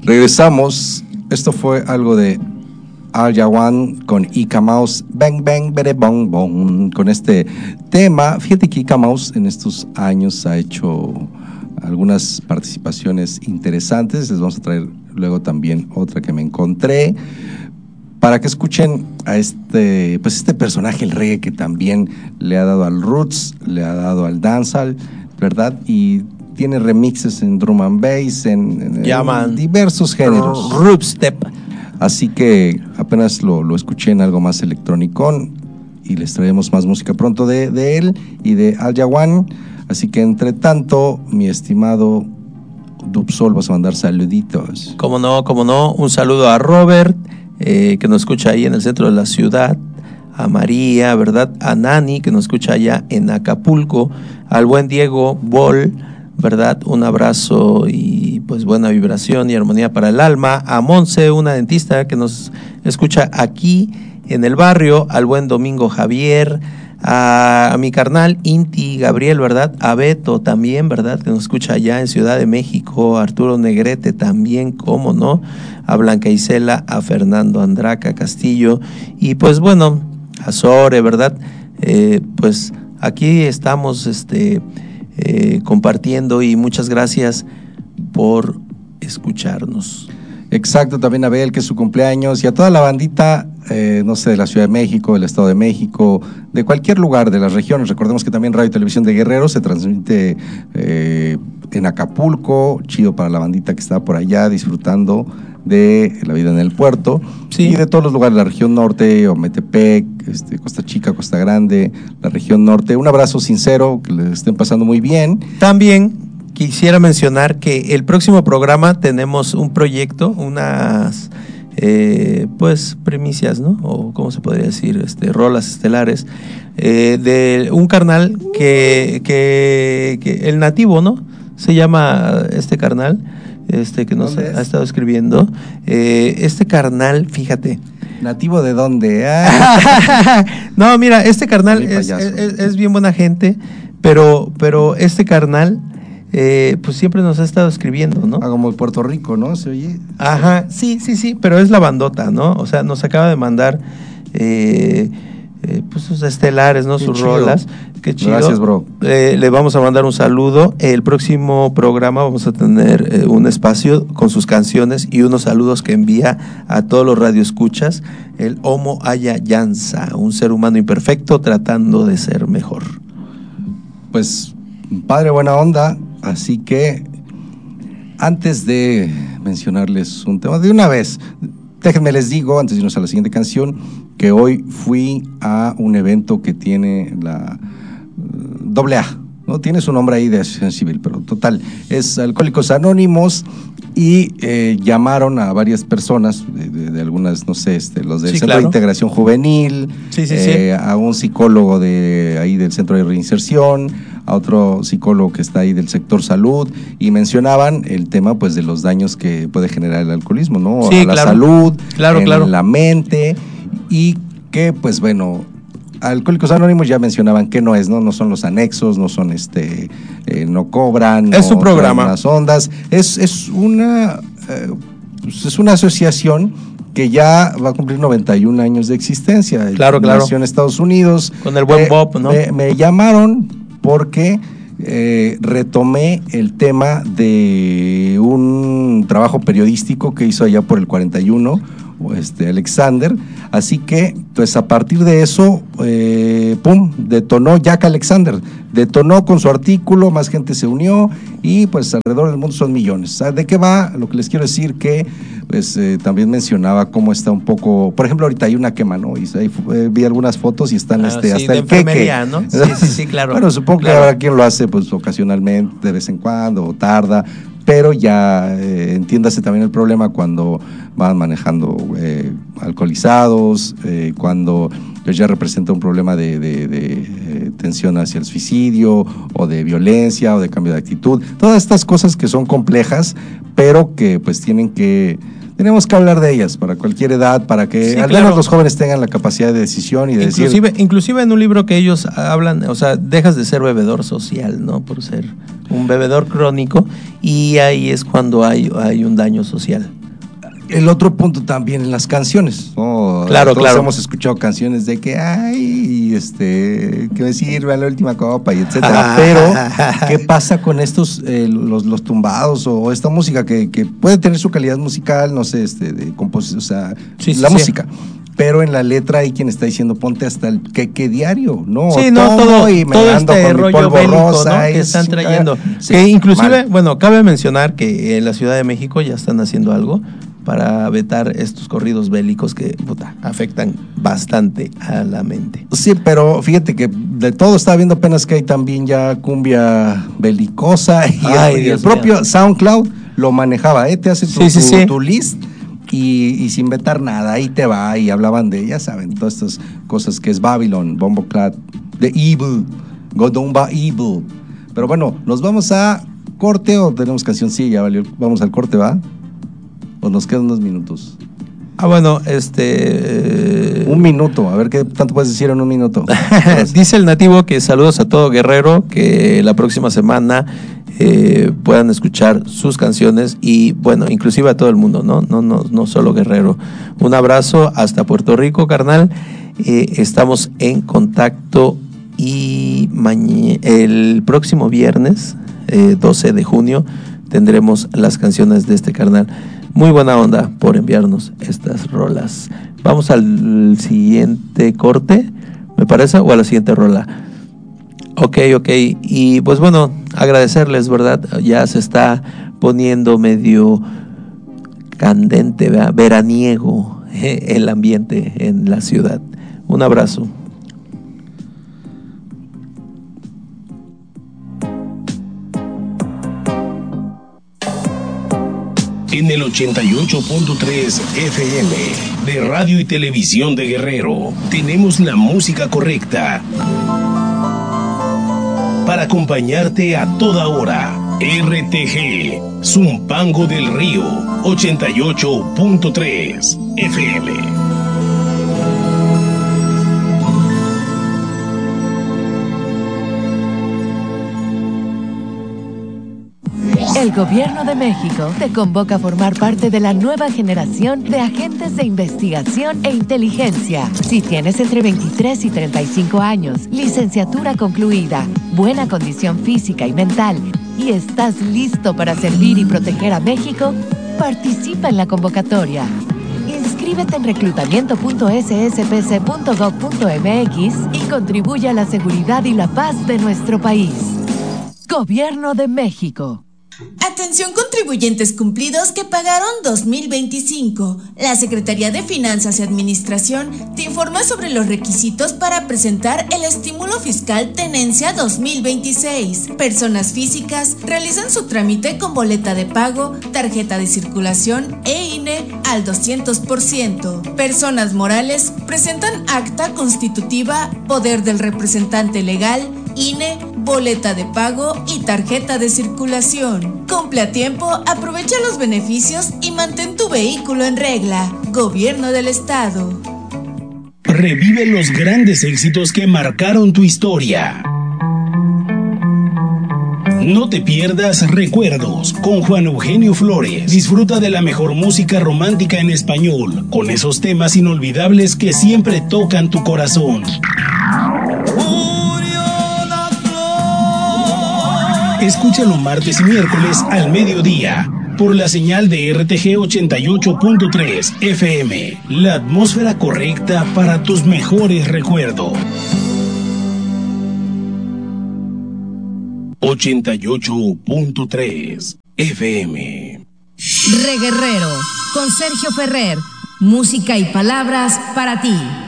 Regresamos. Esto fue algo de Arya One con Ika Mouse, Bang Bang Bere Bong Bong. Con este tema, fíjate que Ika Mouse en estos años ha hecho algunas participaciones interesantes. Les vamos a traer luego también otra que me encontré para que escuchen a este personaje, el reggae, que también le ha dado al roots, le ha dado al dancehall, ¿verdad? Y tiene remixes en drum and bass, en diversos géneros. Roopstep. Así que apenas lo escuché en algo más electronicón y les traemos más música pronto de él y de Al Jawan. Así que entre tanto, mi estimado Dubsol, vas a mandar saluditos. Cómo no, un saludo a Robert, que nos escucha ahí en el centro de la ciudad, a María, ¿verdad? A Nani, que nos escucha allá en Acapulco, al buen Diego Bol, ¿verdad? Un abrazo y pues buena vibración y armonía para el alma. A Monse, una dentista que nos escucha aquí en el barrio, al buen Domingo Javier, a mi carnal Inti Gabriel, ¿verdad? A Beto también, ¿verdad? Que nos escucha allá en Ciudad de México, a Arturo Negrete también, cómo no, a Blanca Isela, a Fernando Andraca Castillo y pues bueno, a Sore, ¿verdad? Pues aquí estamos compartiendo y muchas gracias por escucharnos. Exacto, también a Abel, que es su cumpleaños, y a toda la bandita, no sé, de la Ciudad de México, del Estado de México, de cualquier lugar de las regiones. Recordemos que también Radio y Televisión de Guerrero se transmite en Acapulco, chido para la bandita que está por allá disfrutando de la vida en el puerto, sí. Y de todos los lugares de la región norte, Ometepec, Costa Chica, Costa Grande, la región norte. Un abrazo sincero, que les estén pasando muy bien. También quisiera mencionar que el próximo programa tenemos un proyecto, unas pues primicias, ¿no? O cómo se podría decir, rolas estelares, de un carnal que el nativo, ¿no? Se llama este carnal, que nos ha estado escribiendo. Este carnal, fíjate. ¿Nativo de dónde? No, mira, este carnal es bien buena gente, pero este carnal pues siempre nos ha estado escribiendo, ¿no? Como el Puerto Rico, ¿no? ¿Se oye? Ajá, sí, pero es la bandota, ¿no? O sea, nos acaba de mandar pues sus estelares, ¿no? Qué sus chido. Rolas. Qué chido. Gracias, bro. Le vamos a mandar un saludo. El próximo programa vamos a tener un espacio con sus canciones y unos saludos que envía a todos los radioescuchas. El Homo Aya Yanza, un ser humano imperfecto tratando de ser mejor. Pues, padre buena onda. Así que, antes de mencionarles un tema, de una vez, déjenme les digo, antes de irnos a la siguiente canción, que hoy fui a un evento que tiene la AA, ¿no? Tiene su nombre ahí de asociación civil, pero total, es Alcohólicos Anónimos, y llamaron a varias personas, de algunas, no sé, los del Centro claro. de Integración Juvenil, sí. A un psicólogo de ahí del Centro de Reinserción, a otro psicólogo que está ahí del sector salud, y mencionaban el tema pues de los daños que puede generar el alcoholismo, ¿no? Sí, a la salud, claro. la mente, y que pues bueno, Alcohólicos Anónimos ya mencionaban que no es, no son los anexos, no son no cobran, es un programa, las ondas, es una asociación que ya va a cumplir 91 años de existencia. Claro. Nació en Estados Unidos. Con el buen Bob, ¿no? Me llamaron porque retomé el tema de un trabajo periodístico que hizo allá por el 41, Alexander, así que pues a partir de eso detonó Jack Alexander, detonó con su artículo, más gente se unió y pues alrededor del mundo son millones. ¿De qué va? Lo que les quiero decir que pues también mencionaba cómo está un poco, por ejemplo ahorita hay una quema, ¿no? Y ahí vi algunas fotos y están sí, hasta el queque, ¿no? Sí, claro. Bueno, supongo que habrá quien lo hace pues ocasionalmente, de vez en cuando, o tarda, pero ya entiéndase también el problema cuando van manejando alcoholizados, cuando pues ya representa un problema de tensión hacia el suicidio, o de violencia, o de cambio de actitud, todas estas cosas que son complejas, pero que pues tienen que tenemos que hablar de ellas para cualquier edad, para que al menos los jóvenes tengan la capacidad de decisión y de inclusive en un libro que ellos hablan, o sea, dejas de ser bebedor social, ¿no? Por ser un bebedor crónico, y ahí es cuando hay un daño social. El otro punto también en las canciones, ¿no? Claro. Hemos escuchado canciones de que, que me sirva la última copa y etcétera. Pero, ¿qué pasa con estos, los tumbados o esta música que puede tener su calidad musical, no sé, de composición, o sea, música? Pero en la letra hay quien está diciendo ponte hasta el queque diario, ¿no? Sí, no, todo este rollo bélico, rosa, ¿no? Que están trayendo. Sí, que inclusive, bueno, cabe mencionar que en la Ciudad de México ya están haciendo algo para vetar estos corridos bélicos que afectan bastante a la mente. Sí, pero fíjate que de todo estaba viendo apenas que hay también ya cumbia belicosa y el propio SoundCloud lo manejaba, te hace tu list y sin vetar nada, ahí te va, y hablaban de, ya saben, todas estas cosas que es Babylon, Bomboclat, The Evil, Godumba Evil. Pero bueno, nos vamos a corte o tenemos canción, sí, ya valió, vamos al corte, ¿va? ¿O nos quedan unos minutos? Bueno, un minuto, a ver qué tanto puedes decir en un minuto. Dice el nativo que saludos a todo Guerrero, que la próxima semana puedan escuchar sus canciones y bueno, inclusive a todo el mundo, no solo Guerrero. Un abrazo hasta Puerto Rico, carnal. Estamos en contacto y el próximo viernes, 12 de junio, tendremos las canciones de este carnal. Muy buena onda por enviarnos estas rolas. Vamos al siguiente corte, me parece, o a la siguiente rola. Ok. Y pues bueno, agradecerles, ¿verdad? Ya se está poniendo medio candente, ¿verdad? Veraniego el ambiente en la ciudad. Un abrazo. En el 88.3 FM de Radio y Televisión de Guerrero, tenemos la música correcta para acompañarte a toda hora. RTG, Zumpango del Río, 88.3 FM. El Gobierno de México te convoca a formar parte de la nueva generación de agentes de investigación e inteligencia. Si tienes entre 23 y 35 años, licenciatura concluida, buena condición física y mental, y estás listo para servir y proteger a México, participa en la convocatoria. Inscríbete en reclutamiento.sspc.gov.mx y contribuye a la seguridad y la paz de nuestro país. Gobierno de México. Atención contribuyentes cumplidos que pagaron 2025. La Secretaría de Finanzas y Administración te informa sobre los requisitos para presentar el estímulo fiscal Tenencia 2026. Personas físicas realizan su trámite con boleta de pago, tarjeta de circulación e INE al 200%. Personas morales presentan acta constitutiva, poder del representante legal, INE, boleta de pago y tarjeta de circulación. Cumple a tiempo, aprovecha los beneficios y mantén tu vehículo en regla. Gobierno del Estado. Revive los grandes éxitos que marcaron tu historia. No te pierdas Recuerdos con Juan Eugenio Flores. Disfruta de la mejor música romántica en español, con esos temas inolvidables que siempre tocan tu corazón. Escúchalo martes y miércoles al mediodía por la señal de RTG 88.3 FM. La atmósfera correcta para tus mejores recuerdos. 88.3 FM. Reguerrero con Sergio Ferrer. Música y palabras para ti.